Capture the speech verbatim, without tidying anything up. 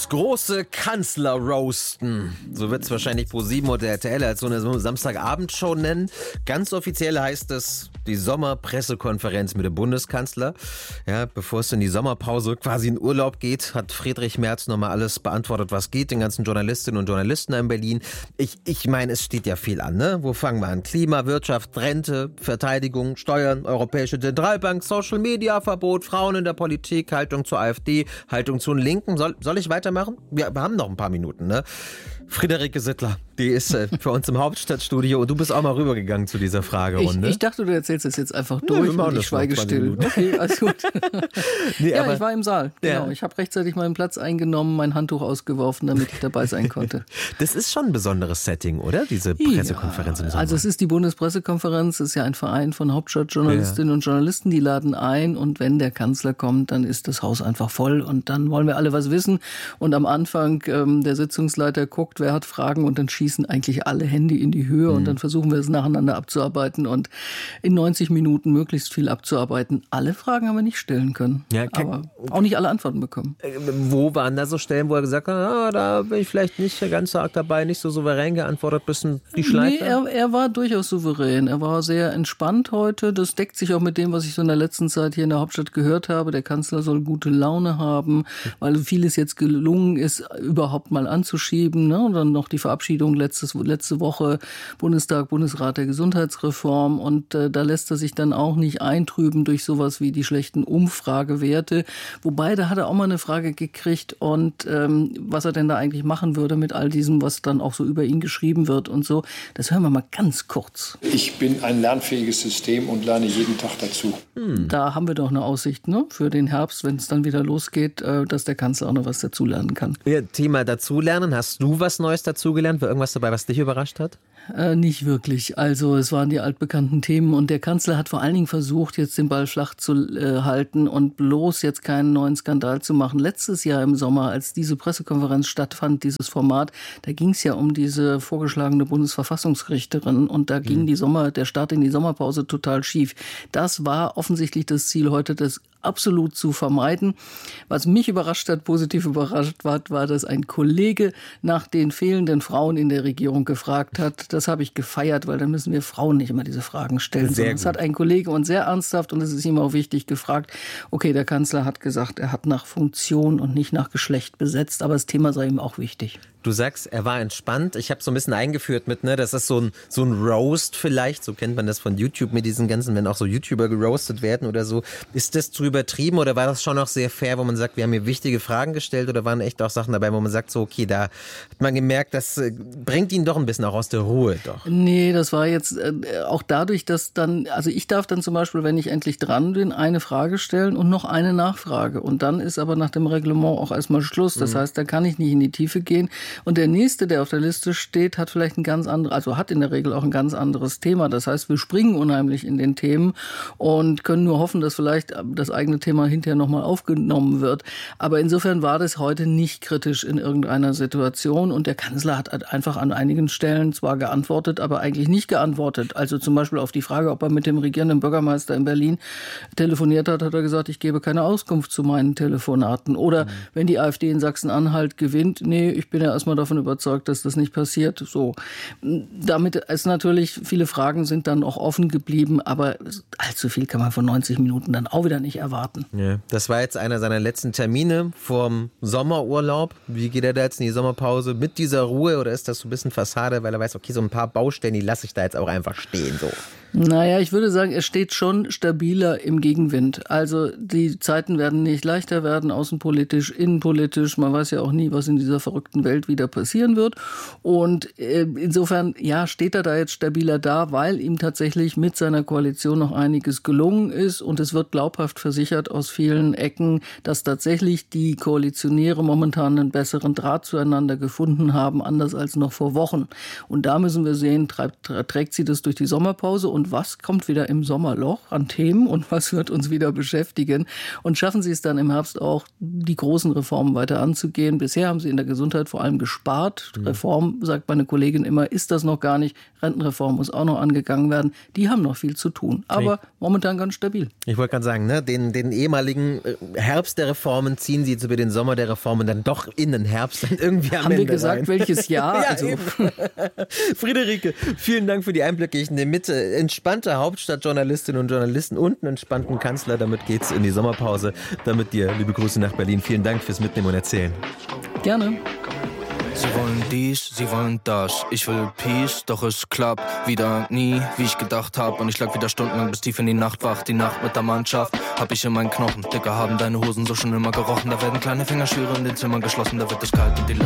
Das große Kanzler-Roasten. So wird es wahrscheinlich ProSieben oder R T L als so eine Samstagabendshow nennen. Ganz offiziell heißt es die Sommerpressekonferenz mit dem Bundeskanzler. Ja, bevor es in die Sommerpause quasi in Urlaub geht, hat Friedrich Merz nochmal alles beantwortet, was geht, den ganzen Journalistinnen und Journalisten in Berlin. Ich, ich meine, es steht ja viel an, ne? Wo fangen wir an? Klima, Wirtschaft, Rente, Verteidigung, Steuern, Europäische Zentralbank, Social Media Verbot, Frauen in der Politik, Haltung zur AfD, Haltung zu den Linken. Soll, soll ich weitermachen? Wir haben noch ein paar Minuten, ne? Friederike Sittler, die ist äh, für uns im Hauptstadtstudio und du bist auch mal rübergegangen zu dieser Fragerunde. Ich, ich dachte, du erzählst das jetzt einfach durch ja, und ich schweige still. Okay, alles gut. nee, ja, aber, ich war im Saal, genau. Ja. Ich habe rechtzeitig meinen Platz eingenommen, mein Handtuch ausgeworfen, damit ich dabei sein konnte. Das ist schon ein besonderes Setting, oder? Diese Pressekonferenz ja, im Sommer. Also es ist die Bundespressekonferenz, es ist ja ein Verein von Hauptstadtjournalistinnen ja. und Journalisten, die laden ein und wenn der Kanzler kommt, dann ist das Haus einfach voll und dann wollen wir alle was wissen und am Anfang ähm, der Sitzungsleiter guckt, wer hat Fragen und dann schießen eigentlich alle Hände in die Höhe mhm. und dann versuchen wir es nacheinander abzuarbeiten und in neunzig Minuten möglichst viel abzuarbeiten. Alle Fragen haben wir nicht stellen können, ja, aber auch nicht alle Antworten bekommen. Wo waren da so Stellen, wo er gesagt hat, ah, da bin ich vielleicht nicht ganz so arg dabei, nicht so souverän geantwortet, bisschen die Schleife? Nee, er, er war durchaus souverän. Er war sehr entspannt heute. Das deckt sich auch mit dem, was ich so in der letzten Zeit hier in der Hauptstadt gehört habe. Der Kanzler soll gute Laune haben, weil vieles jetzt gelungen ist, überhaupt mal anzuschieben, ne? Und dann noch die Verabschiedung letztes, letzte Woche, Bundestag, Bundesrat der Gesundheitsreform. Und äh, da lässt er sich dann auch nicht eintrüben durch sowas wie die schlechten Umfragewerte. Wobei, da hat er auch mal eine Frage gekriegt und ähm, was er denn da eigentlich machen würde mit all diesem, was dann auch so über ihn geschrieben wird und so. Das hören wir mal ganz kurz. Ich bin ein lernfähiges System und lerne jeden Tag dazu. Hm. Da haben wir doch eine Aussicht, ne, für den Herbst, wenn es dann wieder losgeht, äh, dass der Kanzler auch noch was dazulernen kann. Ja, Thema dazulernen. Hast du was Neues dazugelernt? War irgendwas dabei, was dich überrascht hat? Äh, nicht wirklich. Also es waren die altbekannten Themen und der Kanzler hat vor allen Dingen versucht, jetzt den Ball flach zu äh, halten und bloß jetzt keinen neuen Skandal zu machen. Letztes Jahr im Sommer, als diese Pressekonferenz stattfand, dieses Format, da ging es ja um diese vorgeschlagene Bundesverfassungsrichterin und da ging mhm. die Sommer, der Start in die Sommerpause total schief. Das war offensichtlich das Ziel heute, das absolut zu vermeiden. Was mich überrascht hat, positiv überrascht hat, war, dass ein Kollege nach den fehlenden Frauen in der Regierung gefragt hat. Das habe ich gefeiert, weil dann müssen wir Frauen nicht immer diese Fragen stellen. Das hat ein Kollege und sehr ernsthaft, und es ist ihm auch wichtig, gefragt. Okay, der Kanzler hat gesagt, er hat nach Funktion und nicht nach Geschlecht besetzt, aber das Thema sei ihm auch wichtig. Du sagst, er war entspannt. Ich habe so ein bisschen eingeführt mit, ne, das ist so ein, so ein Roast vielleicht, so kennt man das von YouTube mit diesen ganzen, wenn auch so YouTuber geroastet werden oder so. Ist das zu übertrieben oder war das schon noch sehr fair, wo man sagt, wir haben hier wichtige Fragen gestellt oder waren echt auch Sachen dabei, wo man sagt, so okay, da hat man gemerkt, das äh, bringt ihn doch ein bisschen auch aus der Ruhe doch. Nee, das war jetzt äh, auch dadurch, dass dann, also ich darf dann zum Beispiel, wenn ich endlich dran bin, eine Frage stellen und noch eine Nachfrage und dann ist aber nach dem Reglement auch erstmal Schluss. Das mhm. heißt, da kann ich nicht in die Tiefe gehen. Und der nächste, der auf der Liste steht, hat vielleicht ein ganz anderes, also hat in der Regel auch ein ganz anderes Thema. Das heißt, wir springen unheimlich in den Themen und können nur hoffen, dass vielleicht das eigene Thema hinterher nochmal aufgenommen wird. Aber insofern war das heute nicht kritisch in irgendeiner Situation. Und der Kanzler hat einfach an einigen Stellen zwar geantwortet, aber eigentlich nicht geantwortet. Also zum Beispiel auf die Frage, ob er mit dem regierenden Bürgermeister in Berlin telefoniert hat, hat er gesagt, ich gebe keine Auskunft zu meinen Telefonaten. Oder mhm. wenn die AfD in Sachsen-Anhalt gewinnt, nee, ich bin ja erstmal davon überzeugt, dass das nicht passiert. So. Damit ist natürlich, viele Fragen sind dann auch offen geblieben, aber allzu viel kann man von neunzig Minuten dann auch wieder nicht erwarten. Ja, das war jetzt einer seiner letzten Termine vorm Sommerurlaub. Wie geht er da jetzt in die Sommerpause? Mit dieser Ruhe oder ist das so ein bisschen Fassade, weil er weiß, okay, so ein paar Baustellen, die lasse ich da jetzt auch einfach stehen, so? Naja, ich würde sagen, er steht schon stabiler im Gegenwind. Also die Zeiten werden nicht leichter werden, außenpolitisch, innenpolitisch. Man weiß ja auch nie, was in dieser verrückten Welt wieder passieren wird. Und äh, insofern, ja, steht er da jetzt stabiler da, weil ihm tatsächlich mit seiner Koalition noch einiges gelungen ist. Und es wird glaubhaft versichert aus vielen Ecken, dass tatsächlich die Koalitionäre momentan einen besseren Draht zueinander gefunden haben, anders als noch vor Wochen. Und da müssen wir sehen, treibt, trägt sie das durch die Sommerpause und was kommt wieder im Sommerloch an Themen und was wird uns wieder beschäftigen und schaffen sie es dann im Herbst auch, die großen Reformen weiter anzugehen. Bisher haben sie in der Gesundheit vor allem werden gespart. Mhm. Reform, sagt meine Kollegin immer, ist das noch gar nicht. Rentenreform muss auch noch angegangen werden. Die haben noch viel zu tun, aber okay. momentan ganz stabil. Ich wollte gerade sagen, ne, den, den ehemaligen Herbst der Reformen ziehen Sie jetzt über den Sommer der Reformen dann doch in den Herbst und irgendwie am Haben Ende wir gesagt, rein. welches Jahr? ja, also. Friederike, vielen Dank für die Einblicke. Ich nehme mit, entspannte Hauptstadtjournalistinnen und Journalisten und einen entspannten Kanzler. Damit geht's in die Sommerpause. Damit dir liebe Grüße nach Berlin. Vielen Dank fürs Mitnehmen und Erzählen. Gerne. Sie wollen dies, sie wollen das. Ich will Peace, doch es klappt wieder nie, wie ich gedacht hab. Und ich lag wieder stundenlang bis tief in die Nacht wach. Die Nacht mit der Mannschaft hab ich in meinen Knochen. Dicker, haben deine Hosen so schon immer gerochen. Da werden kleine Fingerschwüre in den Zimmern geschlossen. Da wird es kalt und die